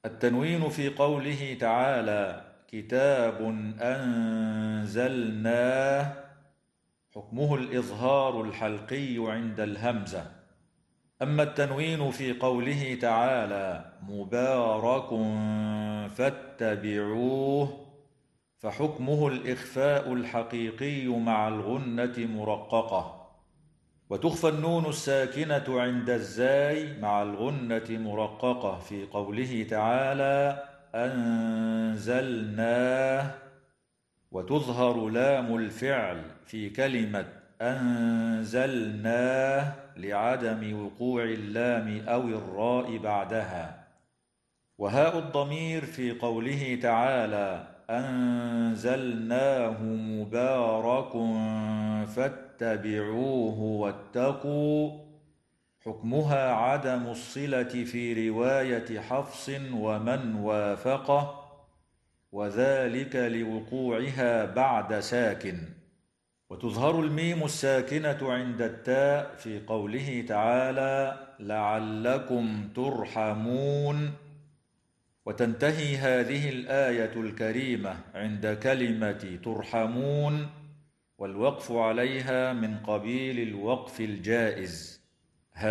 التنوين في قوله تعالى كتاب أنزلناه، حكمه الإظهار الحلقي عند الهمزة. أما التنوين في قوله تعالى مبارك فاتبعوه، فحكمه الإخفاء الحقيقي مع الغنة مرققة، وتخفى النون الساكنة عند الزاي مع الغنة مرققة في قوله تعالى أنزلناه، وتظهر لام الفعل في كلمة أنزلناه لعدم وقوع اللام أو الراء بعدها. وهاء الضمير في قوله تعالى أنزلناه مبارك فاتبعوه واتقوا، حكمها عدم الصلة في رواية حفص ومن وافقه، وذلك لوقوعها بعد ساكن. وتظهر الميم الساكنة عند التاء في قوله تعالى لعلكم ترحمون، وتنتهي هذه الآية الكريمة عند كلمة ترحمون، والوقف عليها من قبيل الوقف الجائز.